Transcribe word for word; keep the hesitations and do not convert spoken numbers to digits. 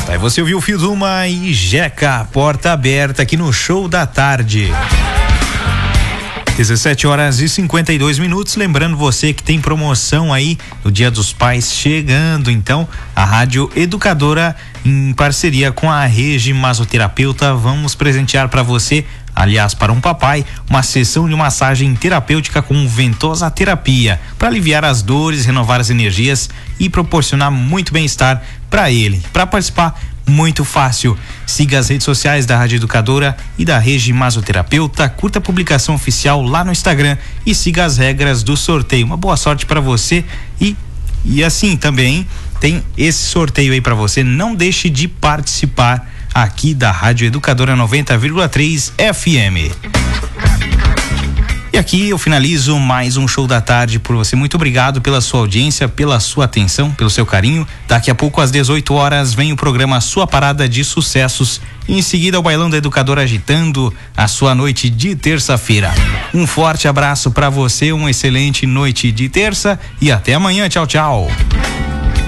Aí você ouviu o Fizuma e Jeca, porta aberta aqui no Show da Tarde. dezessete horas e cinquenta e dois minutos, lembrando você que tem promoção aí no Dia dos Pais chegando, então a Rádio Educadora em parceria com a Regi Masoterapeuta, vamos presentear para você, aliás, para um papai, uma sessão de massagem terapêutica com ventosa terapia, para aliviar as dores, renovar as energias e proporcionar muito bem-estar para ele. Para participar, muito fácil. Siga as redes sociais da Rádio Educadora e da Regi Masoterapeuta, curta a publicação oficial lá no Instagram e siga as regras do sorteio. Uma boa sorte para você e e assim também tem esse sorteio aí para você. Não deixe de participar aqui da Rádio Educadora noventa vírgula três F M. E aqui eu finalizo mais um Show da Tarde por você. Muito obrigado pela sua audiência, pela sua atenção, pelo seu carinho. Daqui a pouco às dezoito horas vem o programa Sua Parada de Sucessos. E em seguida o Bailão da Educadora agitando a sua noite de terça-feira. Um forte abraço para você, uma excelente noite de terça e até amanhã. Tchau, tchau.